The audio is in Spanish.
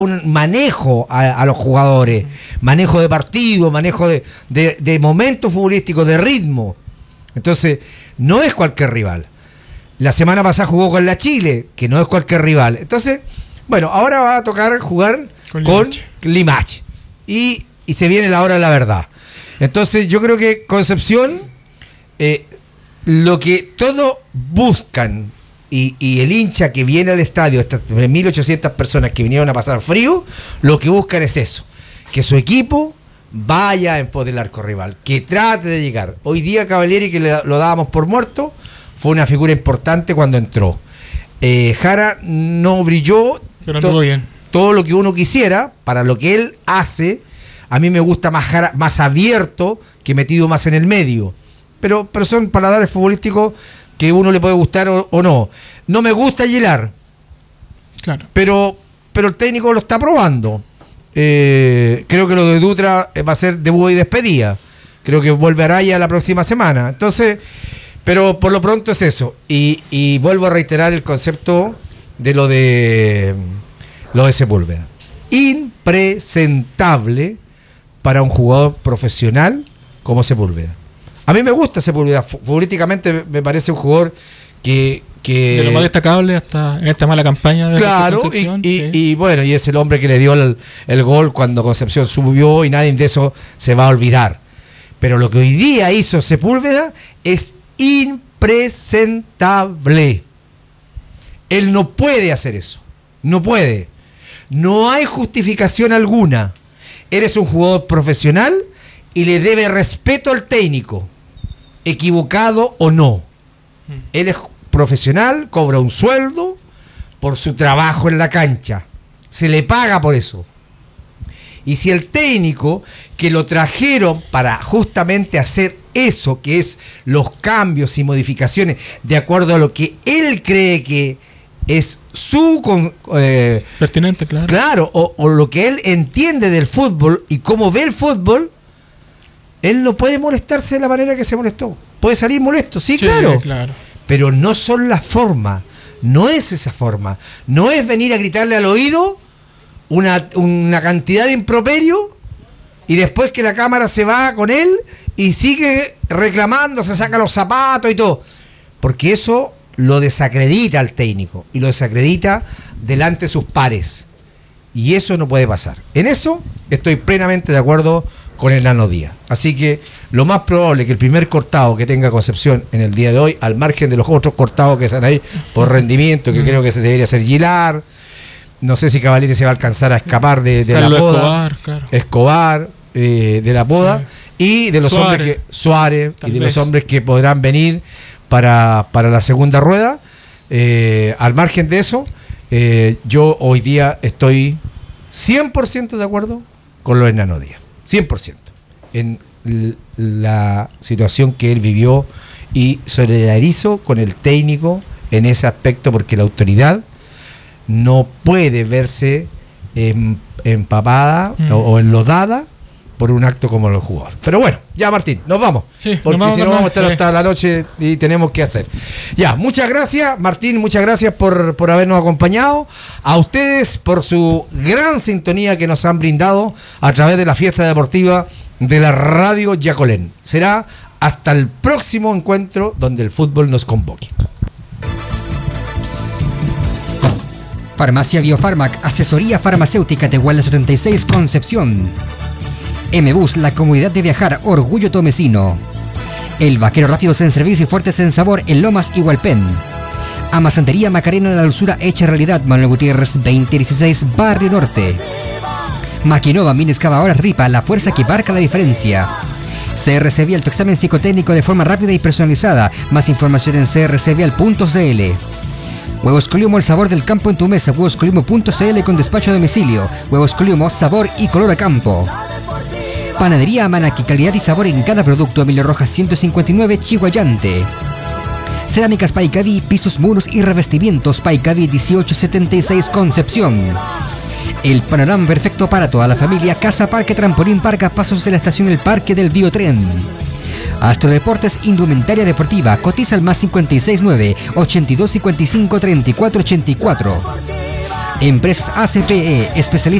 un manejo a los jugadores, manejo de partido, manejo de momentos futbolísticos, de ritmo. Entonces, no es cualquier rival. La semana pasada jugó con la Chile, que no es cualquier rival. Entonces, bueno, ahora va a tocar jugar con Limache. Y se viene la hora de la verdad. Entonces, yo creo que Concepción, lo que todos buscan, y el hincha que viene al estadio, estas 1.800 personas que vinieron a pasar frío, lo que buscan es eso, que su equipo vaya en pos del arco rival, que trate de llegar. Hoy día Cavalieri, que lo dábamos por muerto, fue una figura importante cuando entró. Jara no brilló, pero anduvo bien. Todo lo que uno quisiera, para lo que él hace. A mí me gusta más Jara, más abierto, que metido más en el medio. Pero son paladares futbolísticos que uno le puede gustar o no. No me gusta Aguilar. Claro. Pero el técnico lo está probando. Creo que lo de Dutra va a ser debut y despedida. Creo que vuelve Araya la próxima semana. Entonces, pero por lo pronto es eso. Y vuelvo a reiterar el concepto de lo de Sepúlveda. Impresentable para un jugador profesional como Sepúlveda. A mí me gusta Sepúlveda, futbolísticamente me parece un jugador que de lo más destacable hasta en esta mala campaña de Concepción. Y bueno, y es el hombre que le dio el gol cuando Concepción subió, y nadie de eso se va a olvidar. Pero lo que hoy día hizo Sepúlveda es impresentable. Él no puede hacer eso. No puede. No hay justificación alguna. Eres un jugador profesional y le debe respeto al técnico, equivocado o no. Él es profesional, cobra un sueldo por su trabajo en la cancha, se le paga por eso. Y si el técnico, que lo trajeron para justamente hacer eso, que es los cambios y modificaciones de acuerdo a lo que él cree que es su pertinente, claro. Claro, o lo que él entiende del fútbol y cómo ve el fútbol, él no puede molestarse de la manera que se molestó. Puede salir molesto, sí, claro. Pero no son las formas. No es esa forma. No es venir a gritarle al oído una cantidad de improperio y después que la cámara se va con él y sigue reclamando, se saca los zapatos y todo. Porque eso lo desacredita al técnico y lo desacredita delante de sus pares. Y eso no puede pasar. En eso estoy plenamente de acuerdo con el Nano Díaz. Así que lo más probable es que el primer cortado que tenga Concepción en el día de hoy, al margen de los otros cortados que están ahí por rendimiento, que creo que se debería hacer Gilar, no sé si Cavalieri se va a alcanzar a escapar de la poda, Escobar, de la poda, sí. Y de los hombres que Suárez, y de los hombres que podrán venir para la segunda rueda. Al margen de eso, yo hoy día estoy 100% de acuerdo con lo de Nano Díaz. 100% en la situación que él vivió, y solidarizo con el técnico en ese aspecto, porque la autoridad no puede verse empapada o enlodada por un acto como el jugador. Pero bueno, ya Martín, nos vamos, porque si no vamos a estar hasta la noche y tenemos que hacer. Ya, muchas gracias Martín, muchas gracias por habernos acompañado, a ustedes por su gran sintonía que nos han brindado a través de la fiesta deportiva de la Radio Yacolén. Será hasta el próximo encuentro donde el fútbol nos convoque. Farmacia Biofarmac, asesoría farmacéutica de Guala 76, Concepción. M-Bus, la comodidad de viajar, orgullo tomecino. El Vaquero, rápidos en servicio y fuertes en sabor en Lomas y Hualpén. Amasantería Macarena, la dulzura hecha realidad, Manuel Gutiérrez 2016, Barrio Norte. Maquinova, mini excavadora Ripa, la fuerza que marca la diferencia. CRC Vial, tu examen psicotécnico de forma rápida y personalizada. Más información en crcvial.cl. Huevos Coliumo, el sabor del campo en tu mesa. Huevoscoliumo.cl con despacho a domicilio. Huevos Coliumo, sabor y color a campo. Panadería Amanaki, calidad y sabor en cada producto. Emilio Rojas 159, Chihuayante. Cerámicas Paicaví, pisos, muros y revestimientos. Paicaví 1876, Concepción. El panorama perfecto para toda la familia. Casa Parque Trampolín Parque, a pasos de la estación El Parque del Biotren. Astro Deportes, indumentaria deportiva. Cotiza al más 569 8255 3484. Empresas ACPE, especialistas